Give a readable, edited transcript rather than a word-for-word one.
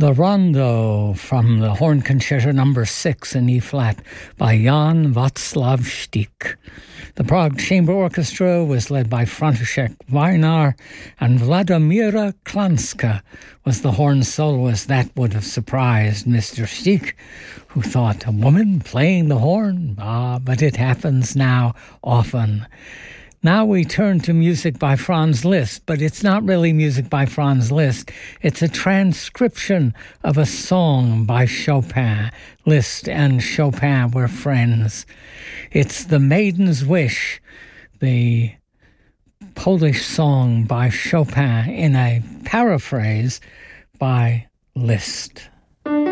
The Rondo from the Horn Concerto No. 6 in E-flat by Jan Václav Stík. The Prague Chamber Orchestra was led by František Vajnar, and Vladimíra Klanska was the horn soloist. That would have surprised Mr. Stík, who thought, a woman playing the horn? But it happens now often. Now we turn to music by Franz Liszt, but it's not really music by Franz Liszt. It's a transcription of a song by Chopin. Liszt and Chopin were friends. It's The Maiden's Wish, the Polish song by Chopin in a paraphrase by Liszt.